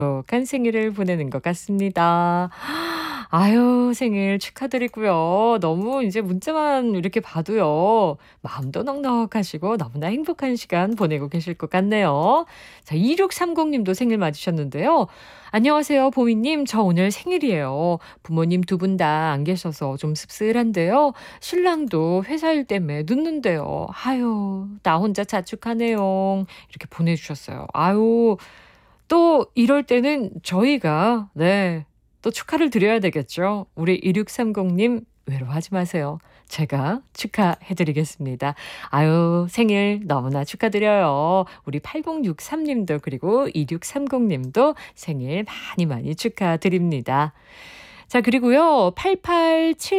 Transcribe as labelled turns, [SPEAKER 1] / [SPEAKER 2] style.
[SPEAKER 1] 행복한 생일을 보내는 것 같습니다. 아유, 생일 축하드리고요. 너무 이제 문자만 이렇게 봐도요. 마음도 넉넉하시고 너무나 행복한 시간 보내고 계실 것 같네요. 자, 2630 님도 생일 맞으셨는데요. 안녕하세요, 보미님. 저 오늘 생일이에요. 부모님 두 분 다 안 계셔서 좀 씁쓸한데요. 신랑도 회사 일 때문에 늦는데요. 아유, 나 혼자 자축하네요. 이렇게 보내주셨어요. 아유, 또 이럴 때는 저희가 네, 또 축하를 드려야 되겠죠. 우리 2630 님 외로워하지 마세요. 제가 축하해 드리겠습니다. 아유, 생일 너무나 축하드려요. 우리 8063 님도 그리고 2630 님도 생일 많이 많이 축하드립니다. 자, 그리고요. 887